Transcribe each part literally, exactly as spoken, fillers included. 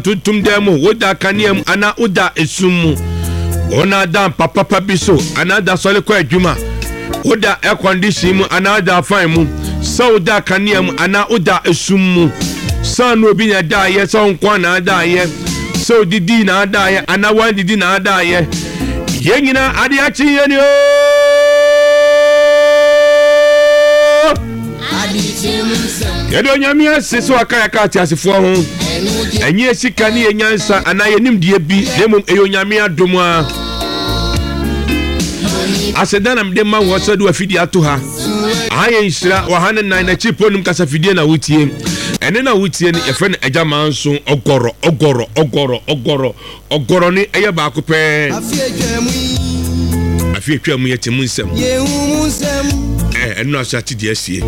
tutum demo woda kaniem ana oda esumu ona da papa papa biso ana da sole kwa adwuma oda air condition mu ana da fan mu so oda kaniem ana oda esumu so no bi na da ye so nkwa na da ye so didi na da ye ana wan didi na da ye ye nyina ade achi ye ni o yedo nyamia seso akaya ka tiasefo ho enye sika ni enyansa ana yenim die bi demum eyo nyamia domwa asedana mde man wo sadu afidi ato ha aye isra wa hanen na na chiponum kasa fidie na wutie ene na wutie ni efe na eja manso ogoro ogoro ogoro ogoro ogoro ni eye ba ko pe afie twamu yete munsem yehumusem eh eno asati die sie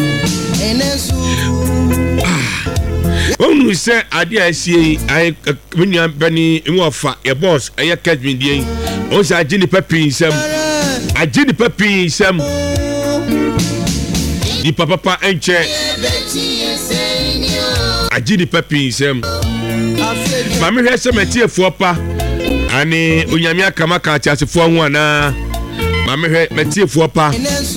onu se ade asie ai menua bani nwofa e boss eye catch die o se agini papi nsem agini papi nsem di papa pa enche agini papi nsem mami hwese metie fuopa ani onyame akama ka tiasefo ho ana mami hwe metie fuopa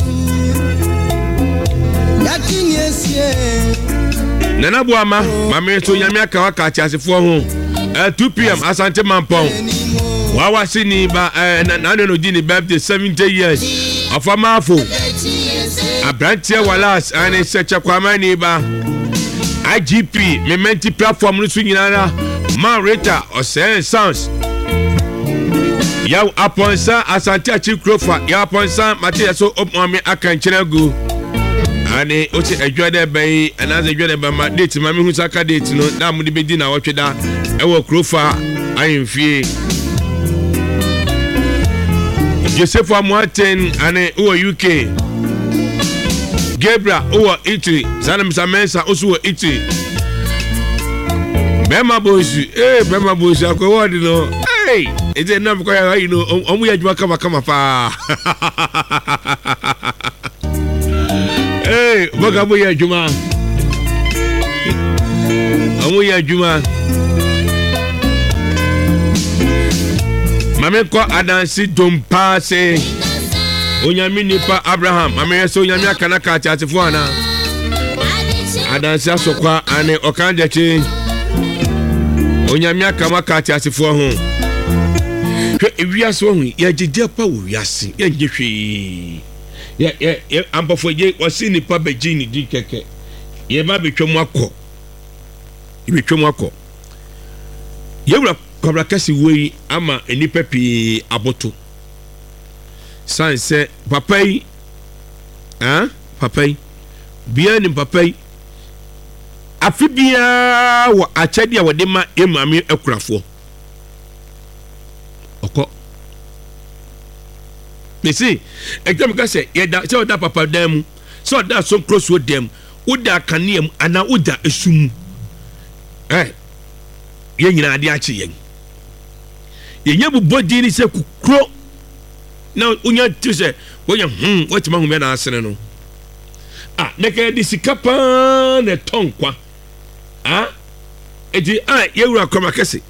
Nana Buama, mami so nyame aka waka tiasefo ho two p m Asante Mampong wawa sini ba na no di ni birthday seventy years of amafo abrantia walas and search kwama ni ba I G P mementi platform no so nyinara man rata or say sounds yaw aponsa Asante Achikrofa yaw aponsa Matthew so op mami aka nkyeregu ani oti adwade bai anaze adwade ba ma date ma me hu saka date no na mu de bedi na wotweda e wo krofa ayemfie Joseph Amuaten ani o U K Gabriel o Italy Sanam Samensa oso o Italy Bema bosu eh Bema bosu akwa word no hey ite na ko ya you know omu ya juma kama kama pa Hey, boga boya juma. Amuya juma. Mame ko adansi dompa se. Onyami nipa Abraham. Mame so onyami akana ka tiasefo ana. Adansi asokwa ane okanjechi. Onyami akama ka tiasefo ho. Hwe ewiase ho ya jide pa wo wiase. Ya njehwe. Yeah, yeah, yeah. I'm before you was in the public genie, Dikeke. Ye ba be twam akọ. Ye be twam akọ. Ye wura kwabra kasi wei ama enipa pi aboto. San se papa yi ah papa yi bia ni papa yi afi bia wo achade a wode ma emame akurafo. Okọ me see ekam ka say ye da say da papa dem so da so close with them uda kaniem ana uda esum eh ye nyina ade ache yen ye nyabu body ni say kukro na unya tu say wonya hm wetima hu me na asene no ah neka di sikapa na tonkwa ah edi ah ye wura koma kase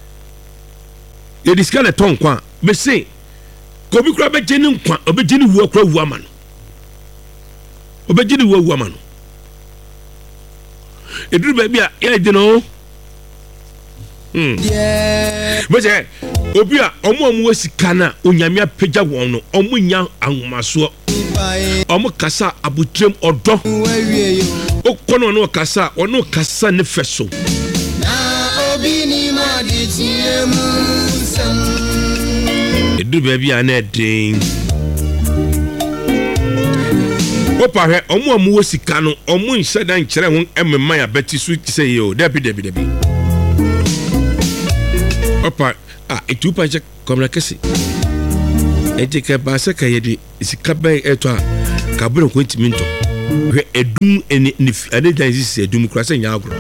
ye diska na tonkwa be say Kobi kura be jeni nkwa obejeni wu akura wu ama no obejeni wu wu ama no eduru ba bia ya de no hmm yeah boje obi a omo omo wasika na onyame apagya won no omo nya ahomaso omo kasa abutrem odo okono no kasa ono kasa ne feso na obi ni ma di tiemu sam edu baby anedin opa he omo omo wosika no omo nseda nkere ho emema ya beti su say yo debi debi debi opa ah etu pa je komra kesi eje ka ba se ka yedi sika bai eto a ka bro ko ntiminto he edum eni ane dan sisi edum kura se nya agro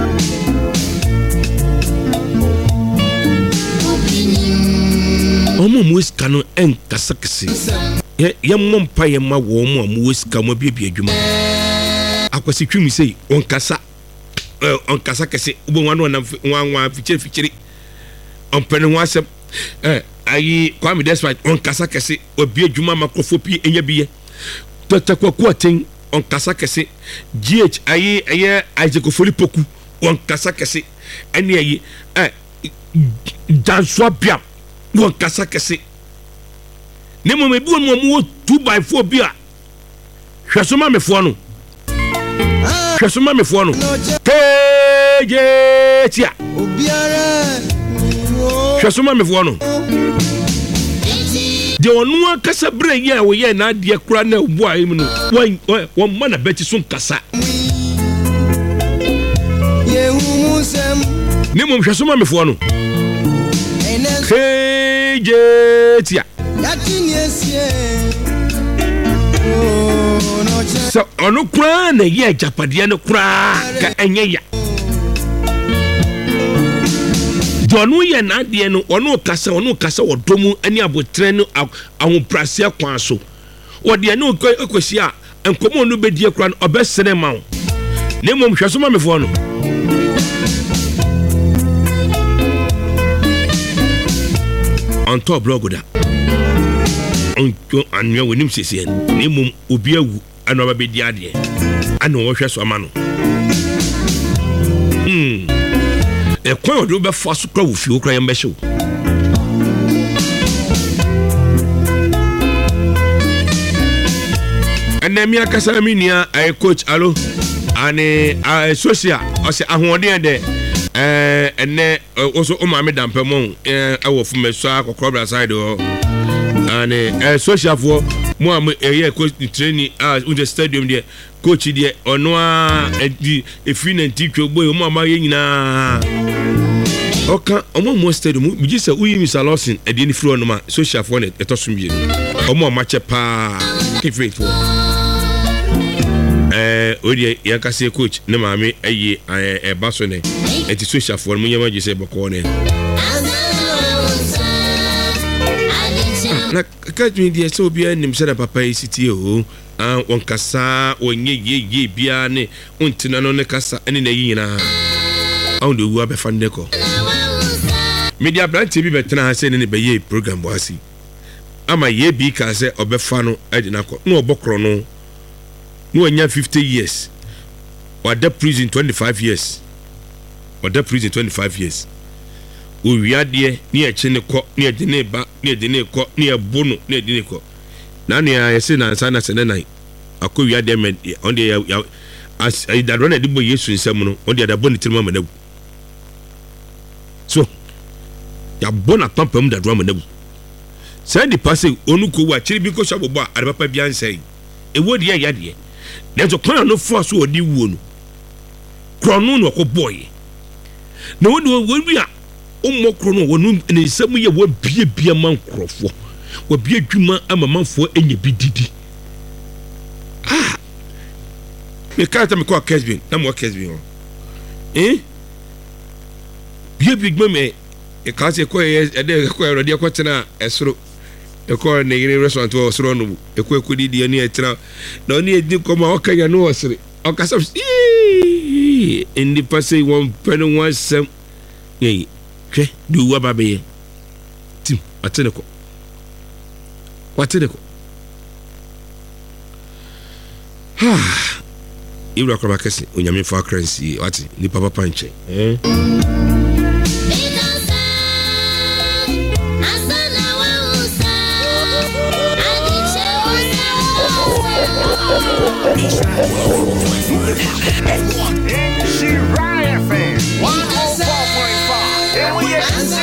omo muska no enkasakese ye ye mompa ye ma wo omo muska mo bia bia adwuma akwasi twimi sei onkasa on kasa kese ubo wanu na nwa fichiri fichiri on pene ho asem eh ayi Kwame Despite on kasa kese obi adwuma makrofo pi enya biye totakwaku aten on kasa kese gh ayi aye Isaac Poku on kasa kese ene ayi eh danswa bia on kasa kese ne mo mebi won mo two by four bia hwesoma mefo no hwesoma mefo no kejetia obiara hwesoma mefo no de onu akasa bre ye wo ye na de kura na obu a im no won won ma na beti so nkasa ye humusem ne mo hwesoma mefo no kejetia so onu kura na ye japade no kura ka enye ya onu ye na de no onu kasa onu kasa wodomu ani abotre no ahomprase kwan so wode ne okosi a enkomo no bedie kura no obesene ma wo ne mom hweso ma mefo no on top blog da onto anwe wonim sesien ne mom obi awu ana obedi ade ana wo hweso ma no hmm e kwa odo be fa so kwa wo fi wo kra yem be hyew anemi akasa mi nia ai coach alo ane a social o se ahode de eh ene oso o ma me dampemo eh awo fu meso akokro bra side o ane eh social fo mo am eh coach training ah in stadium there coach there ono a e fi na ntitwo boy mo ma ye nyina oka omo mo stadium mi gisa uyi mi salosin e de ni fro no ma social fo na etosum bi omo ma che pa keep for eh odi yakase coach ne maame ayi e baso ne eti social fo mo nyama gise boko ne na kajun dia so bia nim se da papa isiti o an won kasa onye ye ye bia ne untina no ne kasa ene na yina an de wu abefa ndeko media brand T V betena ha se ne be ye program bo asi ama ye bi ka se obefa no edi na ko no obokro no no anya fifty years or the prison twenty-five years or the prison twenty-five years o wiade ni e chene ko ni e de ne ba ni e de ne ko ni e bono ni e de ne ko na ne ya se na nsa na se na akọ wiade me on de ya as I da run de bo Yesu nsam no on de da bo ni tirma manabu so ya bona pampam da drama manabu sai di passe onu ko wa chiri bi ko sha bobo a papa bi ansai e wodi ya yade na so kwan no fo so odi wuo no krono no ko boy na wodi wodi a ummo krono wonu ne nsam ye wo bie bie man krofo wo bie dwuma amamanfo enye bididi ah me kata me ko Kesbin na mo Kesbin eh bie big me e ka se ko e de ko e de ko tena esoro e ko ne yire restaurant o soro no e ko ekodi di ani etira na oni edi ko ma o kanya no osere o ka sa indi passe won peno one sem ye ke du wa babe tim atene ko watene ko ha ibra ko makasi onyame fa currency wati ni papa panche eh She Ryan fan one oh four point five and we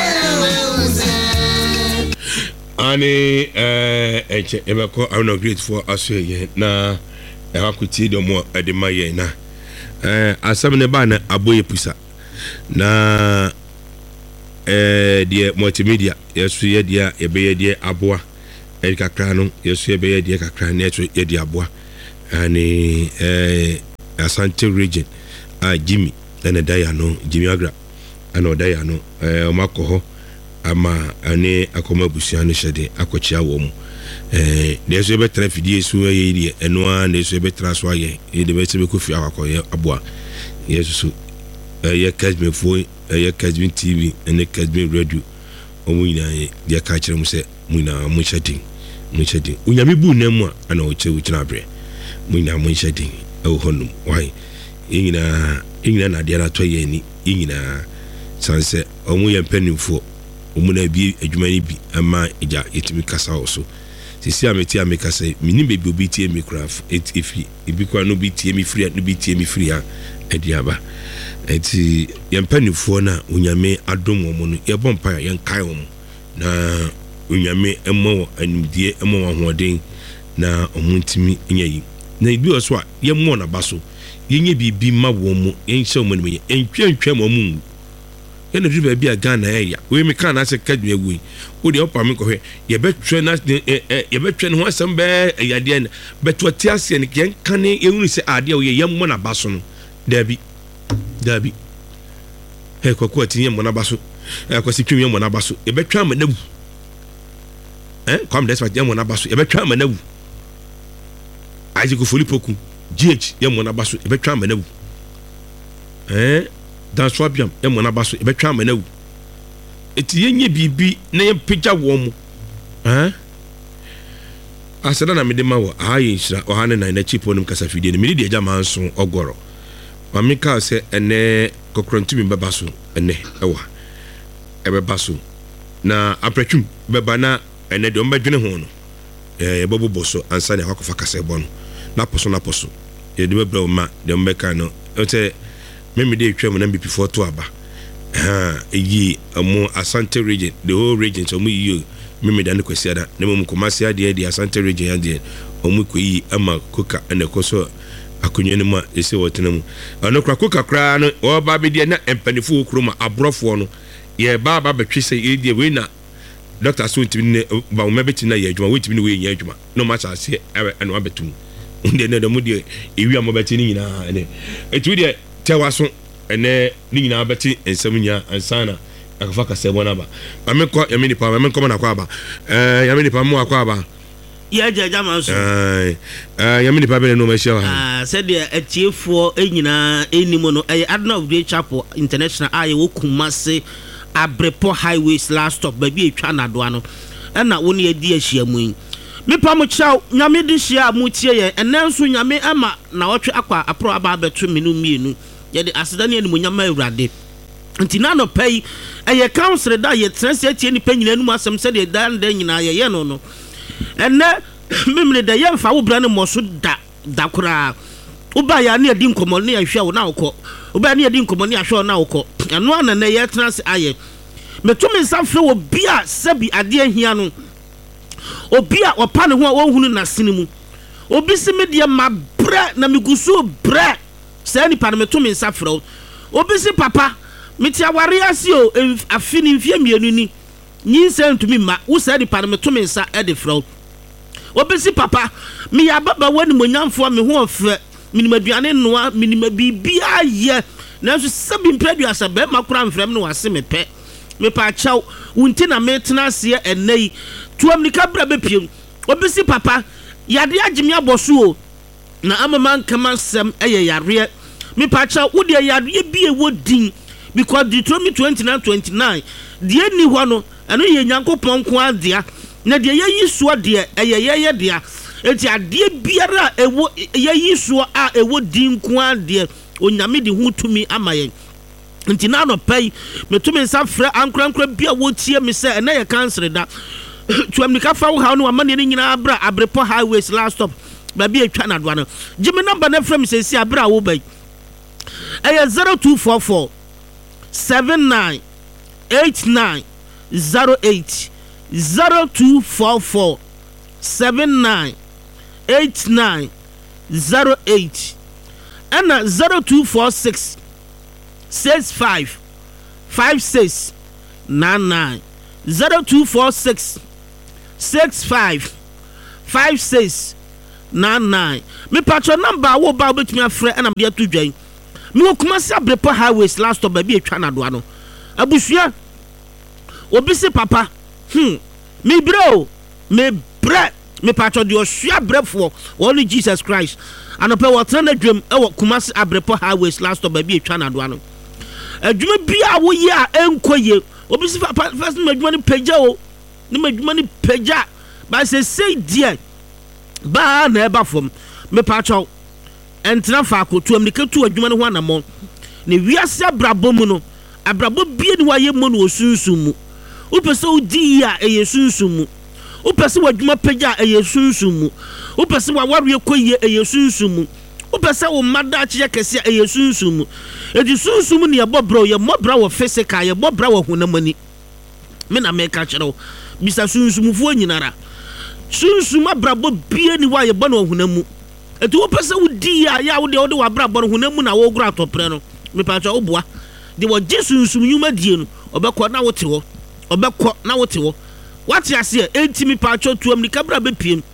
ani eh eche emeko I am grateful aso ye na e hakuti do mo e ma ye na eh asam ne ba na aboye pusa na eh die multimedia yesu ye dia e be ye die aboa e kakra no yesu ye be ye die kakra na yesu ye die aboa ani eh Asante region a Jimmy na daya no Jimmy Agra ana daya no eh omakoho ama ane akoma busia no hyede akochia wo mu eh deso be trafidi esu ye die eno a deso be traso aye e de be se be kofi akoye aboa yesu ɛyɛ Kesme phone ɛyɛ Kesme T V ɛne Kesme radio ɔmo nyinaa deɛ ka kyerɛ mu sɛ mo nyinaa mo hyɛ den mo hyɛ den onyame bu nam mu a ana ɔkyɛ wo kyena abrɛ mo nyinaa mo hyɛ den ɛwɔ hɔnom why yɛn nyinaa yɛn nyinaa na adeɛ no atɔ yɛn ani yɛn nyinaa san sɛ ɔmo yɛ mpanimfoɔ ɔmo na bi adwuma no bi ama agya yɛtumi kasa wɔ so sisi a meti a mekasa mini bebi obi tie me kura efi ebi kwa no bi tie me free no bi tie me free a ɛdi aba eti yɛn mpanimfoɔ na onyame adom wɔn no yɛbɔ mpa yɛn kae wɔn na onyame ɛmɔ animdie ɛmɔ ahoɔden na ɔmo ntimi nya yi na ebi ɔso a yɛmɔ na ba so yɛnyɛ bibi ma wɔn mu yɛnhyɛ wɔn mu yɛ ntwɛntwɛm wɔn mu yɛn duru baabi a Ghana ɛyɛ we me kan na sɛ kadwe agu wo de ɔpa me kɔhwɛ yɛbɛtwɛ na yɛbɛtwɛ no ho asɛm bɛɛ ɛyadeɛ na bɛtɔ te ase ne yɛn kane yɛhunu sɛ adeɛ wo yɛ yɛmmɔ na ba so no dabi dabi he kɔkɔ ati yɛmmɔ na ba so akɔsi twem yɛmmɔ na ba so yɛbɛtwɛ ama na wu eh kwam despite yɛmmɔ na ba so yɛbɛtwɛ ama na wu Isaac Folipoku G H yɛmmɔ na ba so yɛbɛtwɛ ama na wu eh dan swabiam yɛmmɔ na ba so yɛbɛtwɛ ama na wu eti yenye bibi na yɛmpagya wɔ mu eh asada na mede ma wɔ ayi nhyira ɔha ne nan na chipo nim kasa fidie ne mede de agya manso ɔgɔrɔ mame ka sɛ ɛnɛ kokrontumi bɛba so ɛnɛ ɛwa ɛbɛba so na apratwum bɛba na ɛnɛ de ɔmbɛdwene ho no eh yɛbɛbobɔ so ansa ne akɔfa kasa ɛbɔ no na poso na poso yɛde bɛbrɛ ma de ɔmbɛka no ɛtɛ meme de twam na mp four to aba ha eyi amo Asante region the whole region so mu yi meme da ne kwasiada na mu komase ade de Asante region ade omu koyi ama koka na koso akonye ne ma ese wotena mu ano kra koka kra no o ba be de na empanifo okro ma abrofo no ye ba ba betwe se e de we na doctor so ntimi ne ba mo beti na ye adwuma we timi ne we nya adwuma no ma cha se e no abetum nde ne de mu de ewi am beti ni nyina ne etu de tewaso ene ni nyina beti ensam nya ansana akafa kase bona ba amekọ yamini pa amekọ na kwa aba eh yamini pa mu akwa aba ya jaja manso eh eh yamini pa be no ma hia ah said the etiefo enyina enimo no eh Adna of Great Chapel International aye wo Kumase Abrepo Highways last stop ba bi etwa na do ano na wo ne edi ahia mu yi me pa mo chaw nyame di hia mu tie ye enenso nyame ama na wotwe akwa apro aba beto menu mienu ye de asedane ani mo nyama awurade nti na no pay eye council da ye transe tie ni pa nyina nu asem se de dan da nyina ye ye no no enne memre da ye mfa wo bra ne mo so da da kura uba ya ne adi nkomo ne ahwa wo na wokọ uba ne adi nkomo ne ahwa wo na wokọ eno ana na ye transe aye metumi nsafre wo bia sabi ade ahia no obia opa ne ho a wo hunu na sinimu obi se me de ma bra na migusu bra se ni pa ne metumi nsafre obi se papa meti aware ase o afini mfie mienu ni nyinse ntumi ma wo se ni pa ne metumi nsa e de fro obi se papa me ya baba wani monyamfo me ho ofre minima duane noa minima bibia ye nanso sabi mpadu asabe makura mfrem no wase mepe me pa chaw wunti na metena ase enei tuam nika bra bepiem obi se papa yade agime aboso o na amama nkama sem eye yare me pa chaw wo de yare bie wodin because Deuteronomy twenty-nine twenty-nine de ni ho no eno ye Nyankopon ko adea na de ye yisuo de eye ye ye de enti ade biara ewo ye yisuo a ewo din ko adea onyame de hu tumi amaye nti na no pay metumi nsa frɛ ankrankra bia wo tie me sɛ na ye cancel da tuam nika fa wo ha no amane ni nyina abra Abrepo Highways last stop ba bi etwa na do no gime number na frɛ me sɛ si abra wo bai eye zero two four four seven nine eight nine zero eight zero two four four seven nine eight nine zero eight and zero two four six six five five six nine nine zero two four six six five five six nine nine. Me patron number wo ba obetumi afre and am dey to dwan me wo Kumase Abrepo Highways last stop ba bi etwa na do ano abusua obi se papa hmm me bro me bre me patron de osua brefo only Jesus Christ anope wo tena dwam e wo Kumase Abrepo Highways last stop ba bi etwa na do ano adwuma bia wo ye a enkoye obi si first no adwuma ni pagya o ni adwuma ni pagya ba say say die ba na eba fom me pa chaw entra fa akotu amnika tu adwuma ne ho anamon ne wiase abrabo mu no abrabo bia ni waye mu no osunsun mu upese odi a eye sunsun mu upese wadwuma pagya eye sunsun mu upese wa ware koye eye sunsun mu upese wo mada kye kese eye sunsun mu edi sunsun mu ne ye bobro ye mobra wo physical ye bobra wo honamani me na me ka kyerɛw bisa sunsun mu fo nyinara sunsun abrabo bia ni waye bɔ no honamu edi upese odi a ya wo de wo de wabrabo no honamu na wo gura atopre no me pa kyerɛw boa de wo jesunsun nyuma die no obekɔ na wote ho obekɔ na wote ho wate ase entimi pa kyerɛw tuam ni kabra bepiem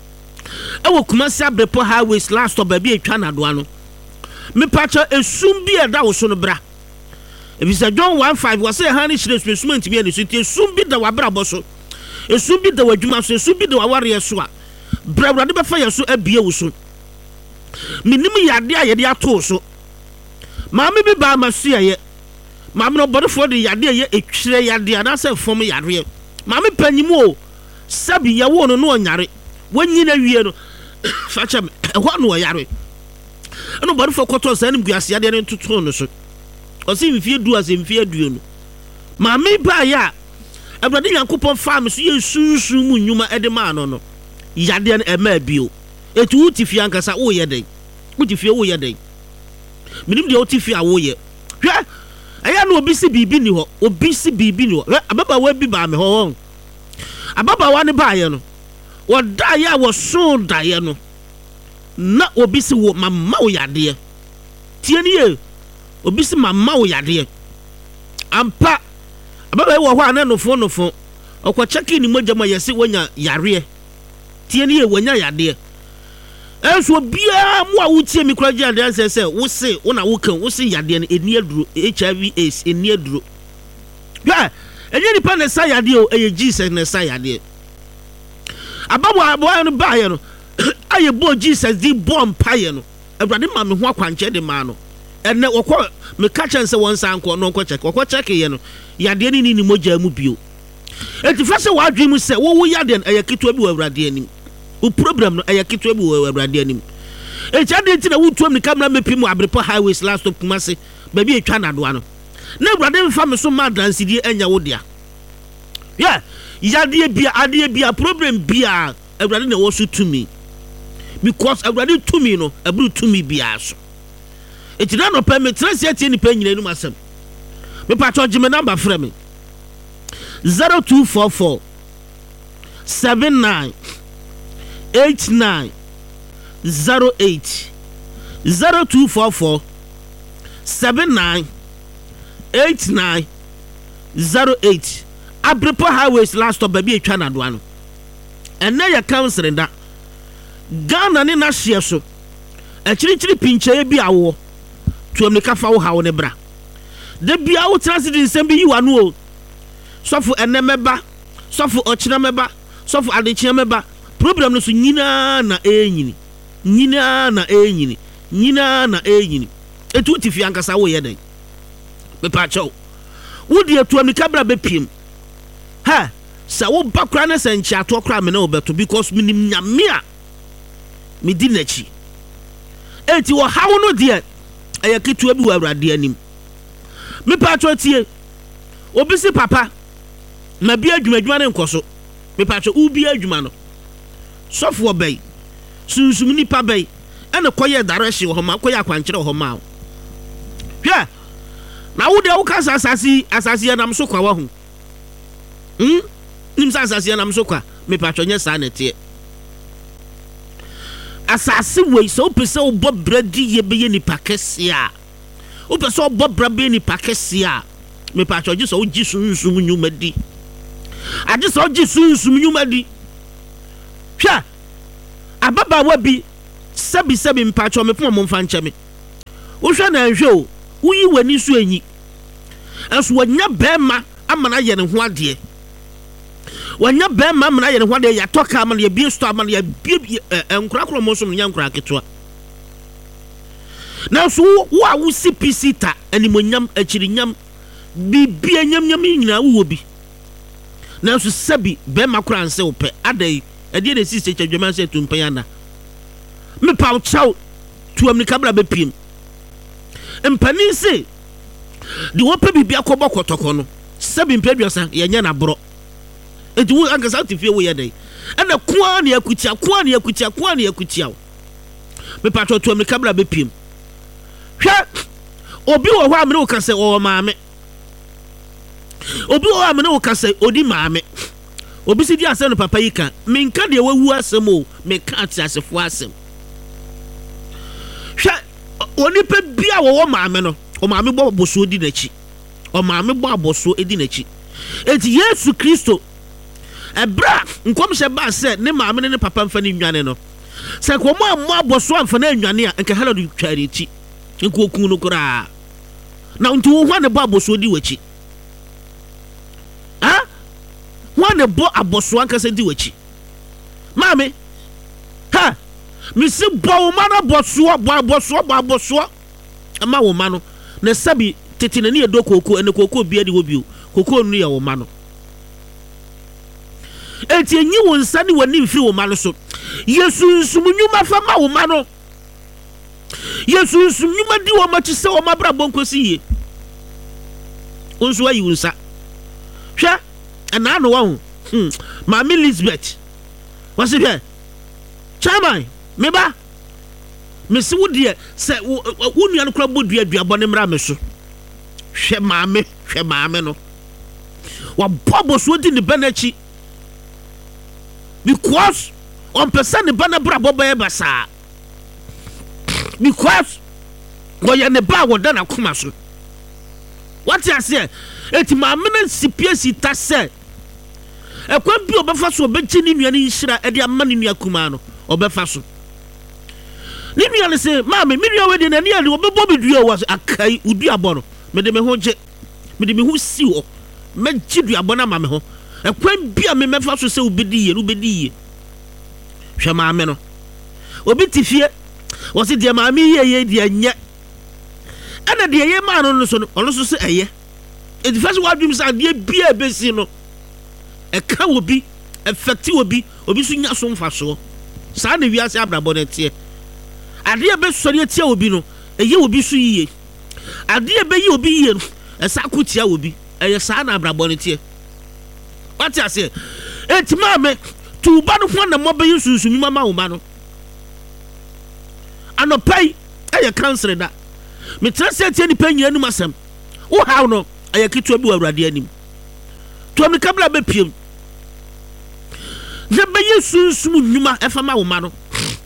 ewo Kumasi Abrepo highways last stop ba bi etwa na doa no me pa kyerɛw esum bi eda wo so no bra ebisa John one five was say hani shire instrument bi ani so tie esum bi da wabrabo so esum bi da wadwuma so esum bi da waware so a bra bra de befa ye so abie wo so minim yade a ye de ato so maame bi ba masu ye maame no bodefo de yade ye etwire yade ana se fom yare maame panyimu o sabi ye wo no no onyare wanyi na wie no fa chem ehwa no yare no bodefo koto sa nim guase yade ne tutu no so o se mfie du ase mfie du no maame ba ya Abradin Yankopon farm so ye sunsun mu nyuma ede ma no no yade ne ema bio etu utifie ankasa wo ye den utifie wo ye den minim de utifie a wo ye hwe aya no obi si bibi ni ho obi si bibi ni ho ababa wa bi ba me ho ababa wa ne ba ye no wo da ya wo so da ye no na obi si wo mama wo yade tie ni ye obi si mama wo yade ampa ababa wo ho ana no fo no fo okwa cheki ni moja ma yesi wonya yare tie ni ye wonya yade enso bia mo a wutie mi kuraje ande anse se wo se wo na wo kan wo se yade ne eni aduro H I V AIDS eni aduro ya enye ni pa ne sa yade o eye Jesus ne sa yade ababo abo no ba ye no aye bo Jesus di bomb pa ye no Awurade ma me ho akwanche de ma no ene wokọ me ka chen se won san ko no ko check wokọ check ye no yade ni ni moja mu bio enti fa se wa adwi mu se wo wo yade eye kitwa bi wo Awurade anim o problem no eye kitwa bi wo Awurade anim e cha de ti na wutuam ni camera mepi mu Abrepo highways last stop Kumasi ba bi etwa na do ano na Awurade mfa me so ma dansidie enya wo dia yeah yade bia ade bia problem bia Awurade na wo so tumi because Awurade tumi no abru tumi bia so eti na no permit trace eti ni pa nyina enu asem me pa charge me number frame me zero two four four seven nine eight nine zero eight zero two four four seven nine eight nine zero eight Abrepo highways last stop baby etwa na do ano ene ya council da Ghana ne na hye so akirichiri pinche bi awo tuam ne kafa wo hawo ne bra de bia wo transit nsem bi yiwa no o sofo ene meba sofo ochina meba sofo adechina meba problem no so nyina na enyini nyina na enyini nyina na enyini etu tifi ankasa wo ye den me pa chaw wo de tuam ne kabra bepiem ha sa wo bakra na senchi ato kra me na obeto because minim nyame a me di nachi enti wo hawo no de aya kitu abi wa Awurade anim me pa cho tie obi si papa na bi adwuma adwuma ne nkoso me pa cho ubi adwuma no sofo obey sunsum ni pa bay ene koye direction ho ma koye akwankyere ho ma hwe na wo de wo ka asasi asasi anam so kwa wa hu hm nim sa asasi anam so kwa me pa cho nya sa na tie asasi we so pese obo bradi ye be ni pakese a o pese obo brabe ni pakese a me pa choji so oji sunsun nyuma di ade so oji sunsun nyuma di hwa ababa wa bi sabi sabi mpa cho me pon mo mfa nche me wo hwa na nhwe o uyi wani so anyi aso wanya bema amana ye ne ho ade wanya bema amana ye ne ho ade ya toka amana ye bi sto amana ye bi enkura kro mo so nya nkura ketwa Now so wo a wo si pisita animonyam akirinyam bibia nyamnyam nyina wo bi. Now so sabi be makura anse wo pe adai e de na sisi chadwama se tumpan yana. Me pa chaw tuam ni kabla be piem. Mpani se di wo pe bibia kobọ kotoko no sabi mpedwasa ye nya na bro. Enti wo ankasa tifie wo ye dai. Ana kwa na yakutia kwa na yakutia kwa na yakutia. Me pa tuam ni kabla be piem. Hwa obi wo hwa amene wo ka se o maame. Obi wo amene wo ka se odi maame. Obi si di asem no papa yi ka me nka de wawu asem o me ka ati asefo asem. Hwa oni pe bia wo maame no o maame bo boso di nachi. O maame bo aboso edi nachi. Enti Yesu Kristo ebra nkom hye ba se ne maame ne papa mfa ne nwane no. Se ko mo ammo aboso amfa na nwane a nka hala do tware chi. Nko ku no kura. Na nti wo hwa ne bo aboso di wachi. Ha? Hwa ne bo aboso anka se di wachi. Maame. Ha? Mi se bo ma na boso bo aboso bo aboso. Ama wo ma no. Na sabi tete na ne edo kokoko ene kokoko bia di wo bio. Kokoko nu ya wo ma no. Eti enyi wo nsa ni wani mfiri wo ma no so. Yesu nsumunyuma fa ma wo ma no. Yesu nsumunyuma di wo ma chi se wo ma bra bonkosi ye. Onso ayi unsa. Hwa ana no wo. Hmm. Mama Elizabeth. Wasi hwe. Chairman, me ba. Me se wo de se wo nua no kra bodua duabɔ ne mra me so. Hwe maame, hwe maame no. Wa bobo so di ne banachi. Because on person ne bana bra bobo e basa. Because wo ye ne ba wo da na koma so. What you say? Eti maame na sipie sita se. Ekwa bi obefa so obegye ni nua ne nhira e de ama ne nua kuma no obefa so. Ni nua le se maame mi nua we de na ni ale obebo bedua wa akai udu abɔ no. Me de me ho je. Me de me ho si ho. Me gye duabɔ na maame ho. Ekwa bi a me mefa so se obedi ye, obedi ye. Hwe maame no. Obi tifie. Wo se de maame ye ye de anya. Ana de ye ma no no so no, ono so se eye. E di first word bim sa de bia besi no. E ka obi, effect obi, obi so nya so mfa so. Sa na wiase abrabɔ na tie. Ade e be sori atia obi no, eye obi so yiye. Ade e be yi obi yiye no, e sa kotia obi. Eye sa na abrabɔ na tie. What you say? Eti maame, tu ba no ho na mo be yusunsun mama wo ma no. Anopai, eye cancer da. Me trase tie ni panyia nu masem. Wo haw no, eye kitu bi awurade anim. To me kabla be piem. Na be yusunsun nnuma e fama wo ma no.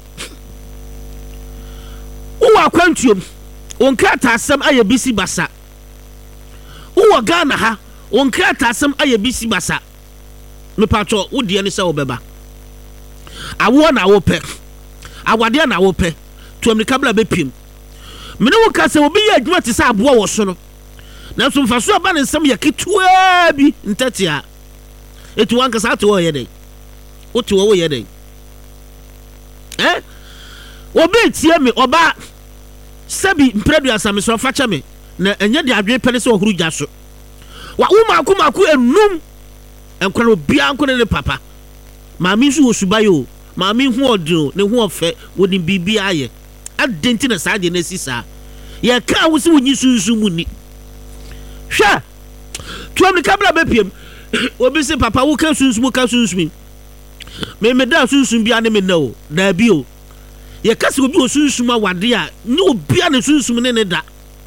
Wo akwantuom, wonka tasem aye bisi basa. Wo Ghana ha, wonka tasem aye bisi basa. Me patcho wo de ne se wo beba. Awo na wo pe. Awade na wo pe. To me kabla be piem. Me ne wo ka se obi ye adwuma te se aboa wo so no. Na so mfa so aba ne nsem ye ketua bi ntatia. Etu wanka sa to wo ye den. Wo to wo ye den. Eh? Obi tie me oba sabi mpredu asame so facha me na enye de adwe pele se ohuru gya so. Wa wo maako maako enum enkwano bia nko ne papa. Maami so osubayo, maami hu odro ne hu ofe woni bibia aye. Adenti na saade na sisa. Ye ka wo se wonyi sunsun mu ni. Hwa. Tuam ne kabla bepiem. Obi se papa wo ka sunsun mu ka sunsun. Me me da sunsun bia ne me na o. Da bi o. Ye ka se obi osunsun ma wade a, ni obi a ne sunsun ne ne da.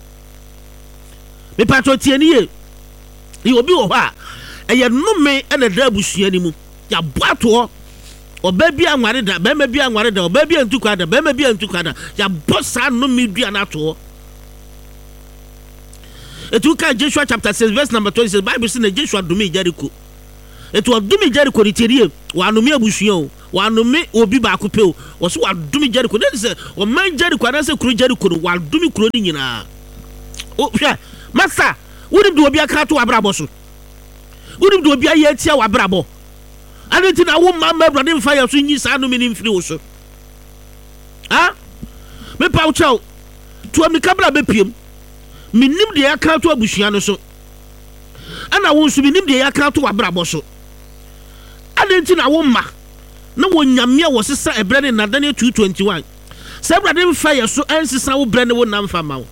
Me patro tie ni ye. Ye obi wo ha. Eye nume ene da busua ni mu. Ya boato oba bi anware da, ba ma bi anware da, oba bi antuka da, ba ma bi antuka da. Ya bossa nume dua na to. Etu ka Joshua chapter six verse number twenty says Bible say Joshua dumi Jericho. Etu dumi Jericho ni terie, wa nume abusua o, wa nume obi ba akopɛ o. Wo so wa dumi Jericho. Then say o man Jericho na say kuro Jericho no wa dumi kuro ni nyina. O hwɛ, master, wo de obi aka to abrabɔ so. Unim do bia ye tia wa brabo. Aneti na wo mama brade mfa ya so nyi sa no me ni mfiri wo so. Ha? Me pa wo chao. to mi kabra bepiem minim de aka to abusua no so ana wo nso minim de aka to wabrabo so adenti na wo ma na wo nyame wo sesa ebre ne nadane two twenty-one se brade mfa ye so ansesa wo bre ne wo namfa ma wo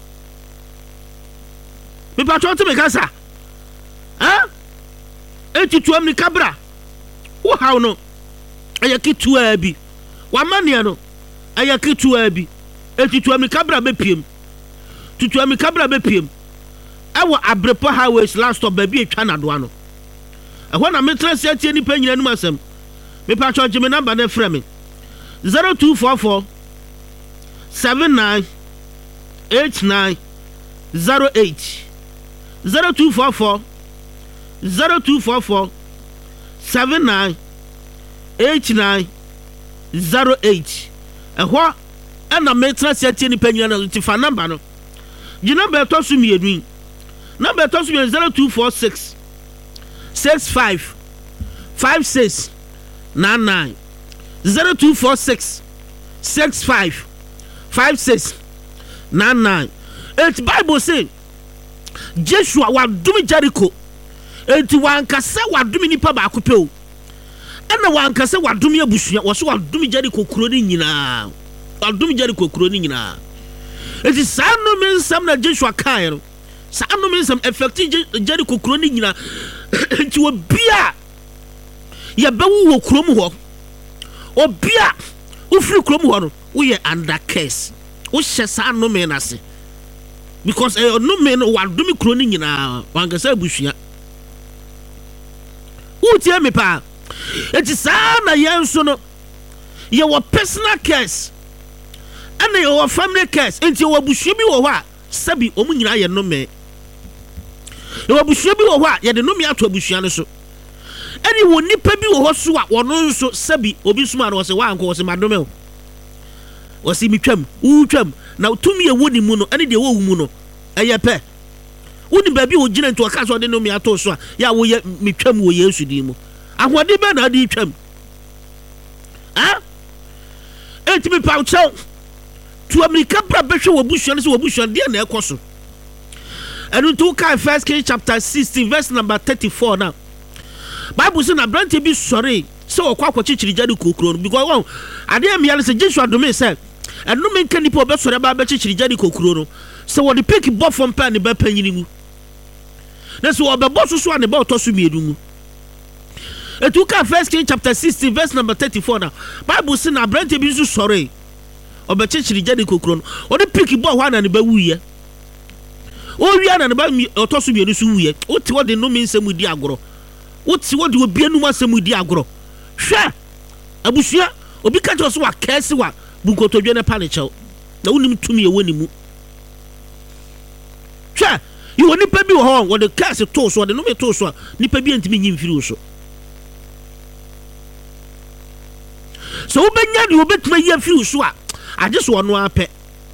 me pa to me kasa ha eti to mi kabra wo haw no ayakitu abi wa mane no ayakitu abi eti to mi kabra bepiem tutu mi kabra bepiem ewo Abrepo highways last stop baby etwa na do ano ehwo na metra se atie ni pa nyina num asem me pa cho me number na frɛ me zero two four four seven nine eight nine zero eight zero two four four zero two four four seven nine eight nine zero eight ehwo na metra se atie ni pa nyina na ti fa number no gina be to so miedun number to so me zero two four six six five five six nine nine zero two four six six five five six nine nine. It Bible say Joshua wa dumi Jericho enti wa nkasa wa dumi nipa ba ko pew ena wa nkasa wa dumi abusua wo so wa dumi Jericho kuro ni nyina wa dumi Jericho kuro ni nyina enti sa no men sam na Joshua kan no sa no men sam effect Jericho kuro ni nyina enti wo bia ya bewu wo kuro mu ho obia ufiri kuro mu ho no wo ye under curse wo hye sa no men ase because eh no men wa dumi kuro ni nyina wa nkasa abusua wo tie me pa enti sa na yenso no ye wo personal curse ana ye wo family curse enti wo abusua bi wo ho a sabi omu nyina ye no me ye wo abusua bi wo ho a ye de no me ato abusua no so eni wo nipa bi wo ho so a wono nso sabi obi suma no se wa anko se madome o wo si mitwam wu twam na tumi ye woni mu no eni de wo wu mu no eye pe woni ba bi wo gina nto ka so de no me ato so a ya wo ye mitwam wo Yesu di mu ahode be na de twam ah enti me pa ucho to America bra be hwe wo busua no se wo busua de na ekoso enu to kai First Kings chapter sixteen verse number thirty-four now Bible say na brante bi sori se okwa akwachichiri jadi kokuro no because won ade am yale se Joshua do me say enu me nka nipa obesori ba ba chichiri jadi kokuro no se wo de pick bob from pan ne ba panyini mu na se wo be boss so ne ba otoso miedu mu etu ka First Kings chapter sixteen verse number thirty-four now Bible say na brante bi so sori obechichiri jadi kokuro no wo de pick bob ho na ne ba wuye o wi ana ne ba otoso miedu so wuye o ti wo de no me nsem di agoro woti wodi obi anu masem di agoro hwe abusua obi ka jo so wa kese wa bunkotodwe ne pa ne chew na wonim tumi ye woni mu hwe yi woni pa bi wo ho wo de kese to so de no me to so nipa bi antimi nyim firi wo so so wo benya de wo betuma ye firi wo so a age so ono ape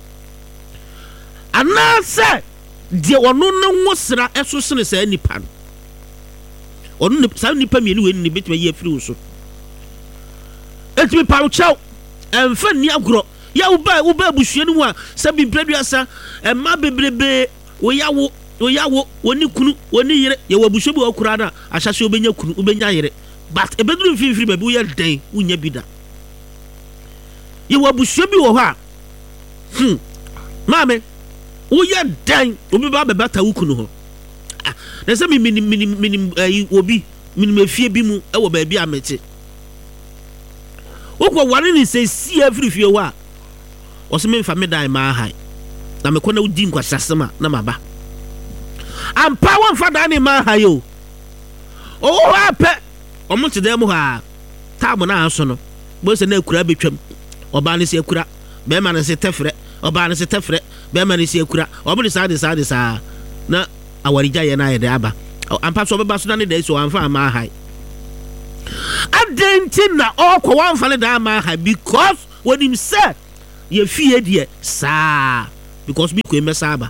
ana se de wono na nwosra eso sene sa nipa no onu ne sa nipa mienu we ni betuma ye firi wo so etimi pa wo chew emfa ni agro ya wo ba wo ba busua no a sa bi braduasa emma bebrebe wo ya wo wo ya wo woni kunu woni yire ye wo busua bi wo kura na ahyase obenya kunu obenya yire but ebeduru mfimfiri ba bi wo ye den unya bida ye wo busua bi wo ho a hm mame wo ye den obi ba be bata wo kunu ho na se mi minim minim minim ayi obi minim efie bi mu e wo ba bi amete wokwa ware ni se si every fie wa o se me fa me dai ma hai na me kona udi nkwasasema na maba ampa won fa dai ni ma hai o o ha pe o mo tede mu ha ta mo na aso no bo se na akura betwam oba ne se akura be ma ne se tefre oba ne se tefre be ma ne se akura o mo ni sa de sa de sa na awarija ye na ye de aba ampa so be ba so na ne de so amfa ma hai adenti na okwo wamfa ne da ma hai because when him say ye fie de sa because bi ko emesa aba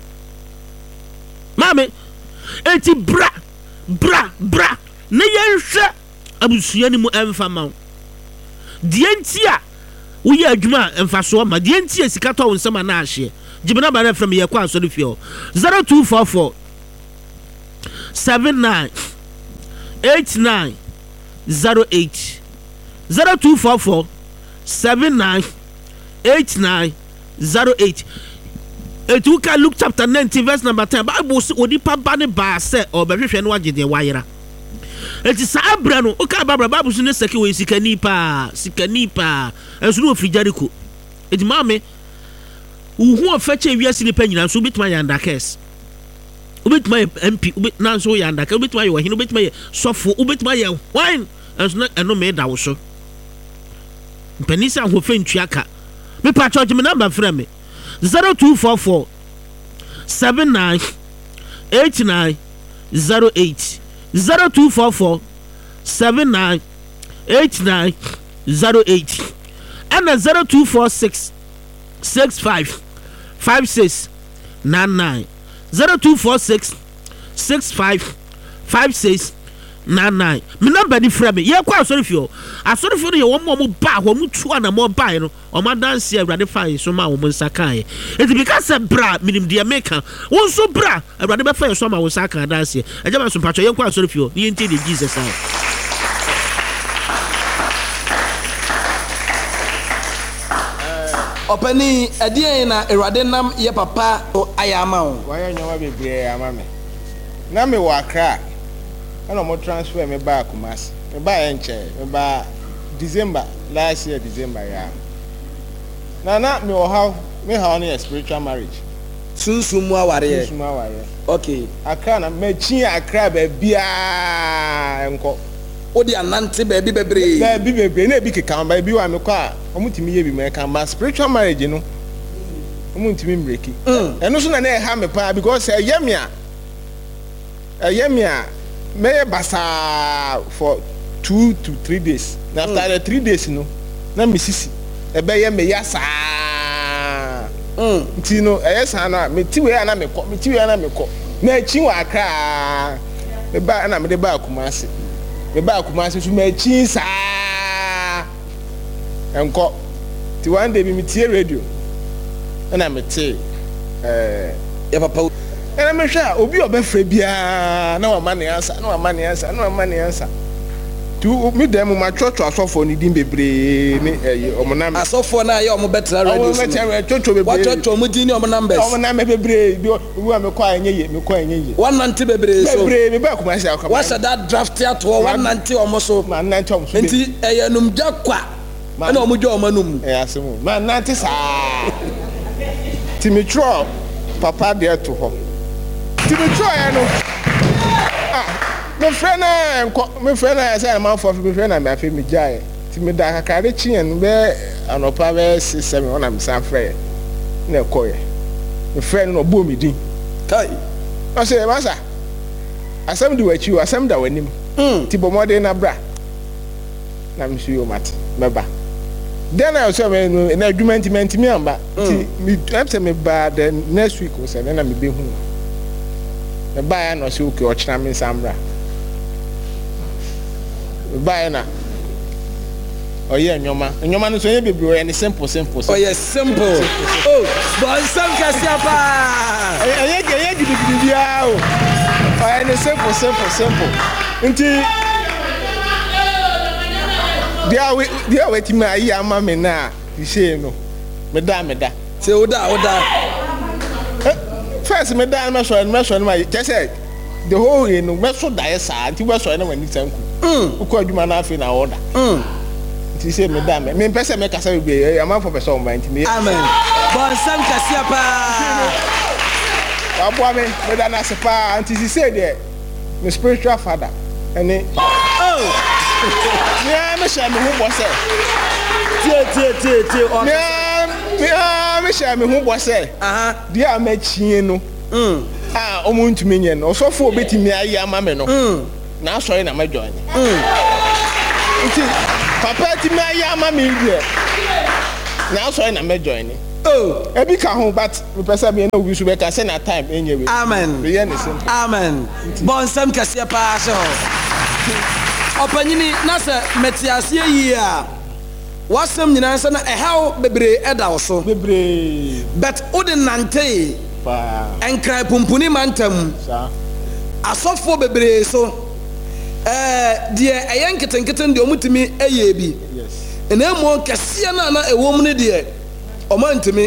mame eti bra bra bra ne ye hwe abusua ni mu emfa ma de enti a wo ye adwuma emfa so ma de enti a sika to wonsema na ahye Jimmy number from your kwa so the feel zero two four four seven nine eight nine zero eight zero two four four seven nine eight nine zero eight. It you can look chapter nineteen verse number ten. Bible say onipa ba ne ba say obehwehwe no agye de wayera. It is abra no o ka babra Bible say ne seke we sikani pa sikani pa enso no fi Jericho. It mame uhu ofeche wiase ni pa nyina so bituma yanda kes. Ubituma M P ubit na so yanda ke ubituma ye wahino ubituma ye sofo ubituma ye wine enso no eno me da wo so. Penisa ho fe ntuaka. Me pa church me number frame me zero two four four seven nine eight nine zero eight zero two four four seven nine eight nine zero eight and zero two four six six five five six nine nine zero two four six six five five six nine nine. Me number di frame me. Ye kwa sorry fio. Asori fio ye wo mo mo ba wo mu tu ana mo ba no. O ma dance Awurade fa so ma wo mo nsakan. It because bra minim de America. Won so bra Awurade be fa so ma wo nsakan dance. Eja ma so pacho ye kwa sorry fio. Ye nti de Jesus ai. Opani edie na Awurade nam ye papa o ayama o. Wa ya nyawa bebre ama me. Na me wa Accra. I mo transfer me back Kumasi. Me ba enche, me ba December last year December ya. Na na me o how me how on a spiritual marriage. Sunsumu aware. Sunsumu aware. Okay. Accra na me chi Accra ba bia enko. O di anante ba bi bebre. Ba bi bebre na bi keka ba bi wa me kwa omutimi ye bi me kan ba spiritual marriage no. Omutimi mreki. Eno so na na ha me pa because e yemia. E yemia May basa for two to three days. Now after mm. the three days, no, na misisi. Ebe ye me yasa. Hmm. Ti no, eh yasa na me ti we na me ko, me ti we na me ko. Na chi wa Accra. Me ba na me de ba Kumasi. Me ba Kumasi so me chi sa. Enko. Ti one day me tie radio. Na me tie eh ya papa ena me hwa obi obefre bia na wa mane answer na wa mane answer na wa mane answer tu mi dem ma chocho asofo ni din bebre ni eh omonam asofo na ye omo betra radio o betra chocho bebre wa chocho mu din ni omo numbers omo na me bebre bi wu me kwa enye ye me kwa enye ye one ninety bebre so bebre me ba kuma sia kwa wa sa that draft at one ninety omo so man ninety omo so enti eh num jakwa na omo jo omo num eh asemu man ninety sa timitro papa de to ho timitro ya no ah me friend na me friend na say man for me friend na me afi me jae ti me da kakare chien be anopa be six seven ona me san frɛ na koye me friend no bo me din kai I say masa asem di wachi asem da wanim mm ti bomode na bra na me suyo mat meba then I also me na argument me amba ti me after me ba the next week o say na me be hu me ba ya no say okay o china me sambra me ba ya na oh yeah nyoma nyoma no so ye bebre o ye simple simple oh yeah simple oh bon sam kasiapa eh ye ye gidi bia o oh ye simple simple simple nti dia we dia we ti ma yi ama me na ti she no me da me da se oda oda first me da me so me so ma just say the whole you know me so da esa ti we so na wani tanku mm ko aduma na afi na order mm ti say me da me me pese me kasa be ama for person on mind me amen bon sam kasia pa abo me me da na se pa anti si say there my spiritual father ene oh yeah, me share me who boss eh. Tie tie tie tie o. Yeah, yeah, me share me who boss eh. Aha. Dia me chie no. Mm. Ah, o mu ntumi nye no. So fo obetimi ayi ama me no. Mm. Na so na me join. Mm. Nti papa ti me ayi ama me die. Na so na me join. Oh, e bi ka ho but me pesa me na obi so be ka say na time enye we. Amen. We hear the same. Amen. Bon sam kasia pa so. Opanyini na se metiasie yi a wasɛm nyinaa sɛ na ɛhaw bebree ɛda wo so bebree but wode nante ɛnkran pumpuni mantam asɔfoɔ bebree so ɛɛ deɛ ɛyɛ nketenkete deɛ ɔmutumi ɛyɛ bi ɛna emu kɛseɛ na na ɛwɔ mu ne deɛ ɔmo ntumi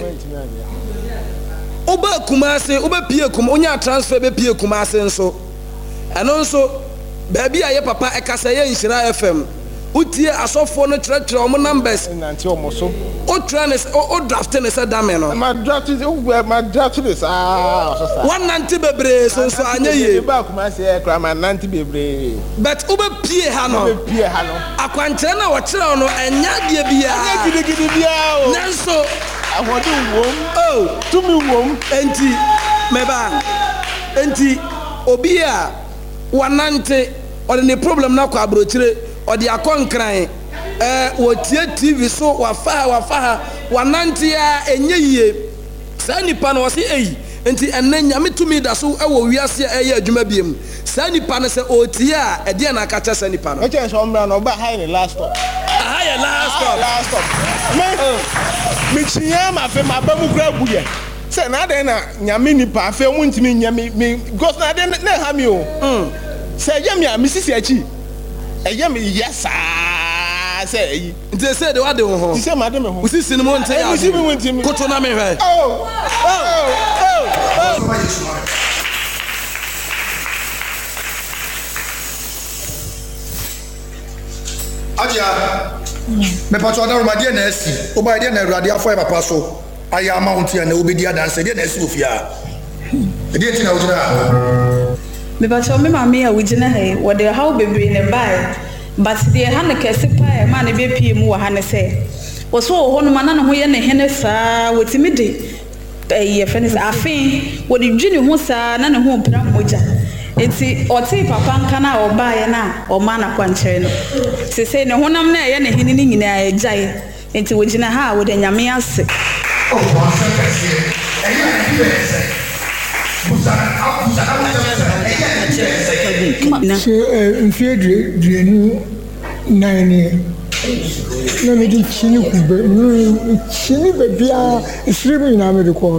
woba Kumase woba pie kum onya transfer be pie Kumase nso ɛno nso baabi a yɛ papa ɛkasa yɛ Nhyira F M utie asɔfoɔ no kyerɛkyerɛ ɔmo numbers nante ɔmo so o tranes o draft ne sɛ dame no ma draft o ma draft this ah so sa one ninety bebree so so anya ye ba Kumase e kra ma ninety bebree but woba pie ha no woba pie ha no akwankyerɛ na wɔkyerɛ no ɛnya deɛ bia ɛnya gidigidi bia o nanso ahode wom oh tumi wom enti meba enti obi a wanante ɔde ne problem na kɔ abrokyire ɔde akɔ nkran eh wɔtie T V so wafa wafa wanante a enye yie saa nipa no wɔse eyi enti ɛnɛ nyame tumi da so ɛwɔ wiase ɛyɛ adwuma biem saa nipa no sɛ otie a ɛde na aka kyɛ saa nipa no ɛkyɛ so ɔmra no ba high ne last stop aha yɛ last stop last stop me me chia ma fe ma ba mu kura buye sɛ na den na nyame nipa fe mu ntimi nyame me ghost na den na ha mi o sɛ yɛ mi a me sisi achi ɛyɛ me yesa sɛ eyi nti sɛ de wade ho ho ti sɛ ma de me ho usisi ne mo nte ya usisi me ntimi koto na me hwɛ oh oh oh Adia me pato da Roma dia na esi o ba dia na Awurade afọ e papa so aya amount ya na obedi adanse dia na esi ofia e dia ti na ojina me pato me ma me a wojina he wo de how bebre ne bai but de ha ne kese pa e ma ne be pie mu wa ha ne se wo so wo no ma na ne ho ye ne hene saa wotimi de eh fene afin wo de dwini ho saa na ne ho mpra moja enti oti papa nka na oba ye na o ma na kwankyere no se se ne honam na ye ne hene ni nyina agyae enti wogina ha wo de nyame ase o wa se kese e ya ni be se busa abusa abusa e ya ni be se se mfie dre dre nu nine na me di chini kube chini be bia isirimu na me de ko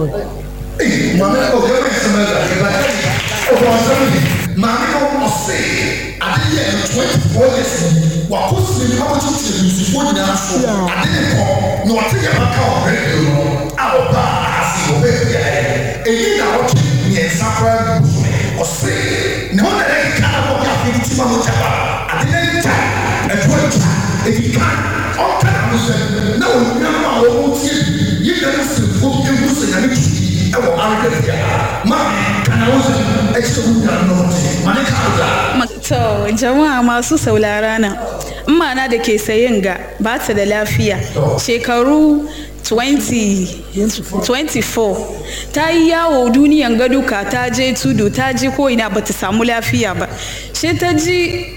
mama o ge me se me da o wa se mama ko se ade ye twenty-four years wa ko se ni abuja ti ni fo ni aso ade ko no wa te ya maka o re no a o ba asi o be ya e ni na o ti ni example o se ne ho na re ka na ko ya fi ti ma mo ja ba ade ne ta e twenty e di ka o ka na mo se na o ni ma o mo ti yi na se fo ke mo se na ni e wo arke ya ma kana o se e se mo da no ma ne ka da to jama'a masu saurara na amma na da ke sayin ga ba ta da lafiya shekaru twenty twenty-four ta yi yawo duniyan gaduka ta je tudu ta ji ko ina ba ta samu lafiya ba she ta ji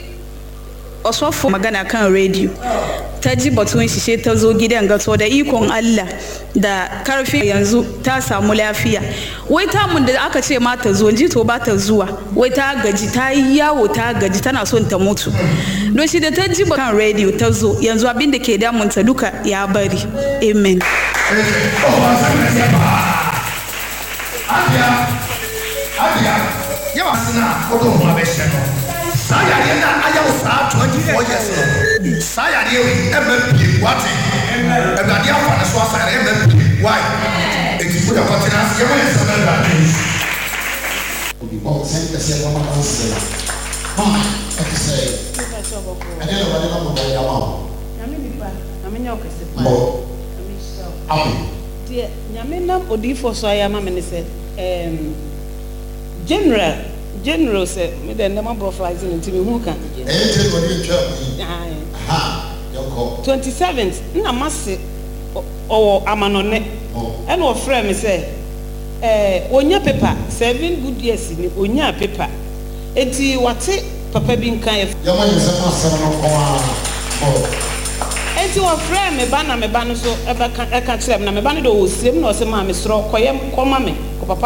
osofo magana kan radio ta ji batun shi she ta zo gidan gato da ikon Allah da karfi yanzu ta samu lafiya wai ta mun da aka ce ma ta zo ji to ba ta zuwa wai ta gaji ta yi yawo ta gaji tana son ta mutu don shi da ta ji kan radio ta zo yanzu abin da ke damun ta duka ya bari amen Adia Adia yawa sina odo mo abese no saya ye na aya o sa twenty-four years no saya ye e ma pie wate e ba dia fa na so asa e ma pie why e ti fu da kontina ye mo se na da ni obi bo se ke se wa ma ko se ha e ke se ane lo wa de mo ba ya ma na me bi pa na me nya o ke se pa bo na me sha abi die nyame nam odifo so aya ma me ne se em general general say me dem na profile nti me hu ka e je ko ni twa ha yoko twenty-seventh na mase o amanone e na o frɛ me say eh onya paper seven good years ni onya paper enti wate papa bi nkan e ya ma yesa ma sema no ko a enti wo frɛ me ba na me ba no so e ba ka e ka kyerɛ me na me ba no do o siem na o se ma me soro koyem koma me